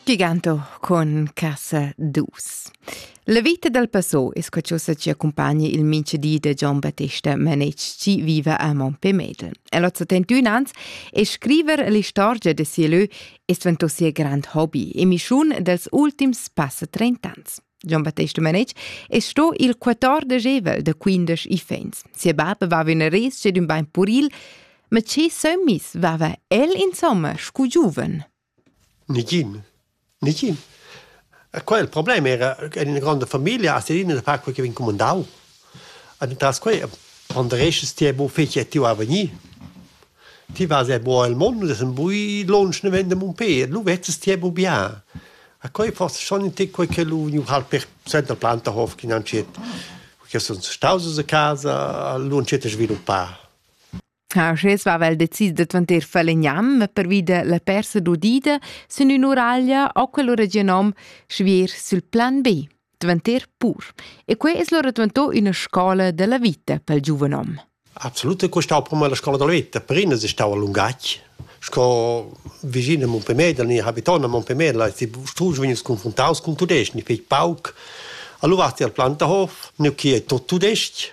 Giganto con Casa Dus. La vita del Passò è qualcosa che accompagna il minchedì di Gian Battista Manetg, che vive a Montpemedel. E a 71 anni e scrivere le storie di Cielo è diventato suo grande hobby e mission dels ultims passa 30 anni. Gian Battista Manetg è stato il 14 de 15 ifens. Sia babba va una res c'è d'un bain puril, ma c'è sommis va el insomma scu giuven. Nigin. Qua il problema era che in una grande famiglia a sedina da parte che vin comandau. E tras qua quando restes ti bo fece ti a venir. Ti va se bo il mondo, das un bui lunch ne vende mon pe, lu vetes ti bo bia. E qua forse schon in te qua che lu nu halt per center planta hof che non c'è. Che sono stausos a casa, lu non c'è sviluppare. Sches va vel decis de tvanter falegnam per vida la persa d'udida sun un'oraglia o quell'ora genom svier sul plan B, tvanter pur. E que es l'ora tvantò una scola della vita pel giuvenom. Absolut, questa è prima la scuola della vita. Prima si stava a Lungacci. Sco vicino a Montpemedel, ni abitano a Montpemedel, si stuus venus confrontaus con tudesc, ni feit pauc. Allora vasti al Plantahof, ni chi è tot tudesc.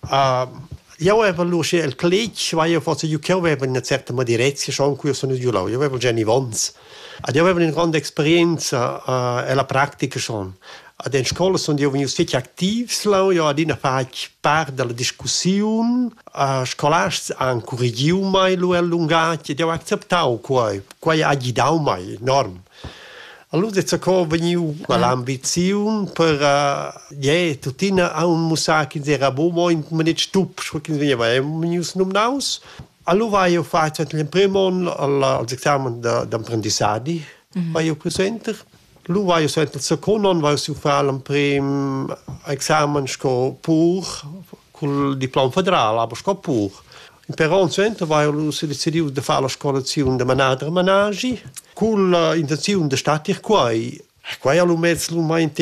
Io avevo luce il college, ma io forse io avevo una certa madirezia, schon qui sono giù. Io avevo già Vons. Io avevo una grande esperienza e la pratica schon. Ad in scuola sono io venuto fece attivo, io adina fac parte della discussione, scolastici hanno corrigiu mai lo allungato, io accettau qua agidau mai enorm. Allora se co veniu l'ambizione per tutina a un musa che era bomo in manit stup, che veniva veniu numnaus. Allora io faccio il primo all'esame d'apprendissage, vai io presente. Allora vai io sento il secondo, vai io fare il primo esame pur col diploma federale, ma sco pur. In Peron Center vai io decidiu di fare la scolazione di managi. Con l'intenzione di stare qua, io mezzo in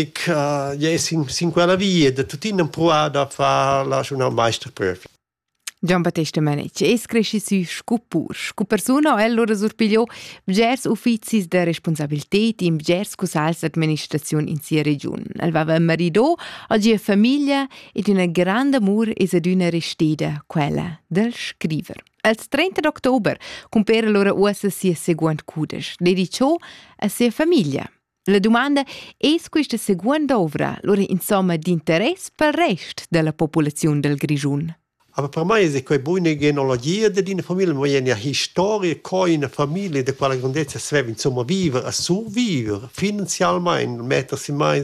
quella via, di tutti in provare a fare la meisterprüfung. Gian Battista Manetg es cresci su scupur. Scu persona allora surpigliò bgers ufficis de responsabilitet in bgers cusals administrazione in sia region. El vava marido, oggi famiglia ed una grande amor es ad una restida, quella del scriver. Als 30 d'october compera loro ussa sia seguent cudes, dedicò a sia famiglia. La domanda è questa seconda ovra, loro insomma d'interesse per il resto della popolazione del Grigiun. Ma per me è una buona genealogia di una famiglia, ma è una storia che una famiglia di quella grandezza si deve insomma vivere, a survivere finanzialmente, mettersi mai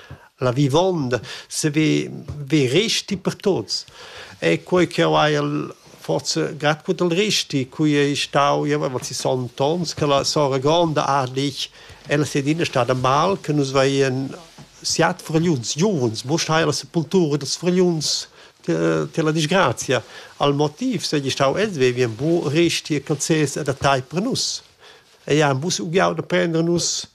la vivanda, se vi resti per tutti. E quello che ho forse grazie del resti, cui è stato, io avevo 60 anni, che la sora grande adlich, e la sedina stata mal, che noi veien siat friuns, giovens, bustai la sepoltura des friuns, la disgrazia. Al motivo, se gli stau vi un buon resti e calzese da tai per nos. E ha un bus uguale da prendere nos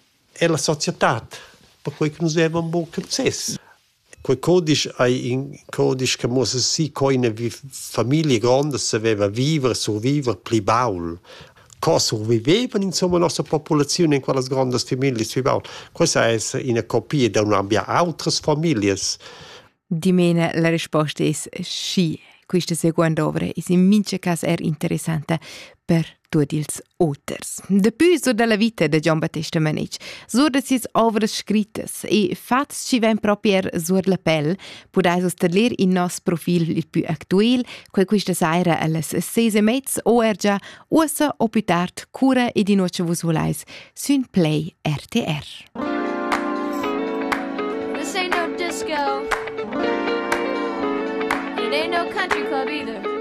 e la società, per cui che nos aveva un buon calzese. Quel codice è un codice che musse sì che una famiglia grande si aveva vivere, survivere, pli baul. Cosa survivevano insomma la nostra popolazione in quelle grandi famiglie, questa è una copia da non abbia altre famiglie. Di mena la risposta è sì. Questa seconda opera è in mince caso interessante per tutti gli autori. Dopo della vita di Gian Battista Manetg, sulle sue opere scritte e fatti ci vengono proprio sulla pelle, potete stabilire il nostro profilo il più attuale, questa sera alle 6:30 o già usa o più tardi cura e di noce vos volais su Play RTR. This ain't no disco. It ain't no country club either.